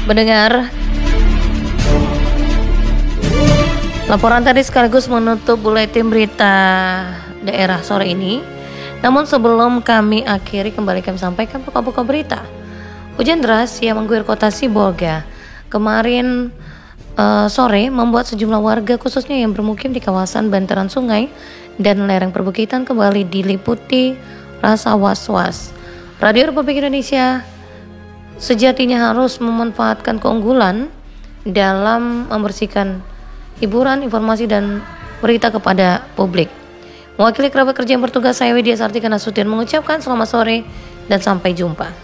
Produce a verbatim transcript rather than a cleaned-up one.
Mendengar laporan tadi sekaligus menutup buletin berita daerah sore ini. Namun sebelum kami akhiri, kembali kami sampaikan pokok-pokok berita. Hujan deras yang mengguyur kota Sibolga kemarin uh, sore membuat sejumlah warga khususnya yang bermukim di kawasan bantaran sungai dan lereng perbukitan kembali diliputi rasa was-was. Radio Republik Indonesia sejatinya harus memanfaatkan keunggulan dalam membersihkan hiburan, informasi, dan berita kepada publik. Mewakili kerabat kerja yang bertugas, saya Widya Sartika Nasution mengucapkan selamat sore dan sampai jumpa.